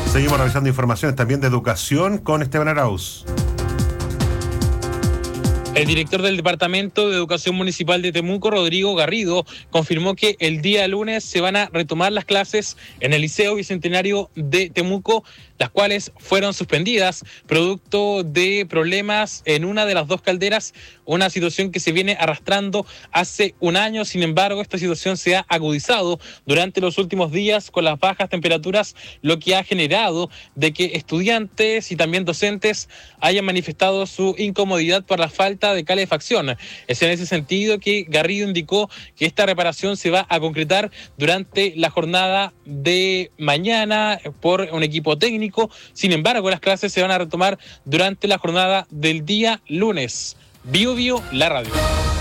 Seguimos revisando informaciones también de educación con Esteban Arauz. El director del Departamento de Educación Municipal de Temuco, Rodrigo Garrido, confirmó que el día lunes se van a retomar las clases en el Liceo Bicentenario de Temuco, las cuales fueron suspendidas producto de problemas en una de las dos calderas, una situación que se viene arrastrando hace un año. Sin embargo, esta situación se ha agudizado durante los últimos días con las bajas temperaturas, lo que ha generado de que estudiantes y también docentes hayan manifestado su incomodidad por la falta de calefacción. Es en ese sentido que Garrido indicó que esta reparación se va a concretar durante la jornada de mañana por un equipo técnico. Sin embargo, las clases se van a retomar durante la jornada del día lunes. Bio Bio, la radio.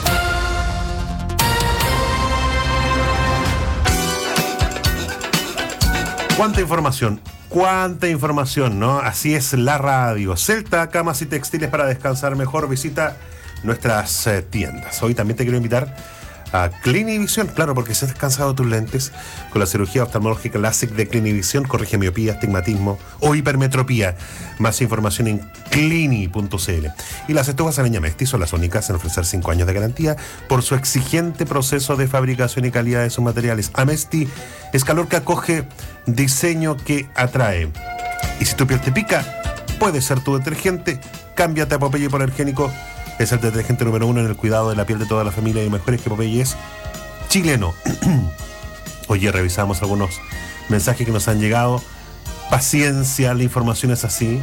¿Cuánta información, ¿no? Así es la radio. Celta, camas y textiles para descansar mejor. Visita nuestras tiendas. Hoy también te quiero invitar a Clinivision, claro, porque si has descansado tus lentes con la cirugía oftalmológica LASIK de Clinivision, corrige miopía, astigmatismo o hipermetropía. Más información en clini.cl. Y las estufas a leña Mesti son las únicas en ofrecer 5 años de garantía por su exigente proceso de fabricación y calidad de sus materiales. Amesti es calor que acoge, diseño que atrae. Y si tu piel te pica, puede ser tu detergente. Cámbiate a Popeye Hipoalergénico. Es el detergente número 1 en el cuidado de la piel de toda la familia y mejores que Popeye es chileno. Oye, revisamos algunos mensajes que nos han llegado. Paciencia, la información es así.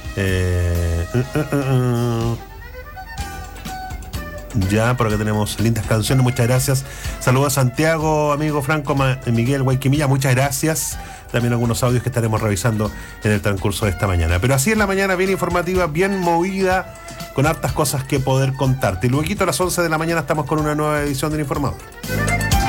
Ya, por acá tenemos lindas canciones, muchas gracias. Saludos a Santiago, amigo Franco, Miguel Guayquimilla, muchas gracias. También algunos audios que estaremos revisando en el transcurso de esta mañana. Pero así es la mañana, bien informativa, bien movida, con hartas cosas que poder contarte. Y luego a las 11 de la mañana estamos con una nueva edición del Informador.